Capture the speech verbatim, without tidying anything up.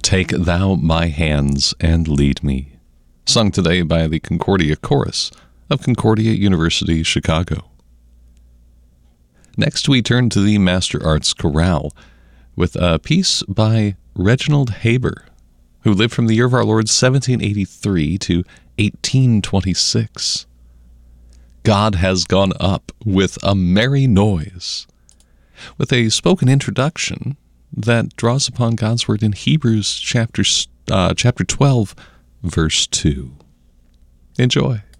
Take Thou My Hands and Lead Me, sung today by the Concordia Chorus of Concordia University, Chicago. Next, we turn to the Master Arts Chorale with a piece by Reginald Haber, who lived from the year of our Lord seventeen eighty-three to eighteen twenty-six. God Has Gone Up with a Merry Noise, with a spoken introduction that draws upon God's Word in Hebrews chapter, uh, chapter twelve, verse two. Enjoy.